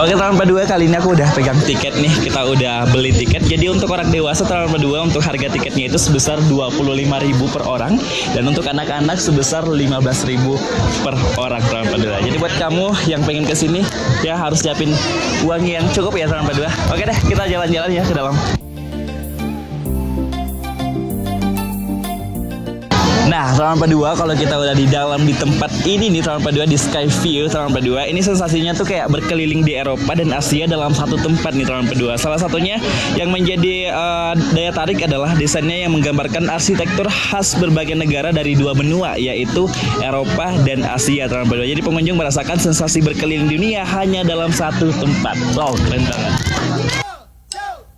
Oke teman Padua, kali ini aku udah pegang tiket nih. Kita udah beli tiket. Jadi untuk orang dewasa teman Padua, untuk harga tiketnya itu sebesar 25.000 per orang, dan untuk anak-anak sebesar 15.000 per orang teman Padua. Jadi buat kamu yang pengen kesini ya harus siapin uang yang cukup ya teman Padua. Oke deh, kita jalan-jalan ya ke dalam. Nah, teman Padua, kalau kita udah di dalam di tempat ini nih teman Padua, di Sky View teman Padua, ini sensasinya tuh kayak berkeliling di Eropa dan Asia dalam satu tempat nih teman Padua. Salah satunya yang menjadi daya tarik adalah desainnya yang menggambarkan arsitektur khas berbagai negara dari dua benua, yaitu Eropa dan Asia teman Padua. Jadi pengunjung merasakan sensasi berkeliling dunia hanya dalam satu tempat. Wow, keren banget.